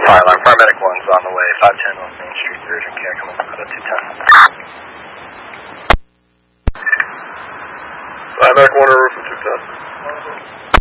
Fire alarm. Paramedic 1's on the way. 510 North Main Street. Urgent care coming out of 210. Paramedic 1 on roof of 210.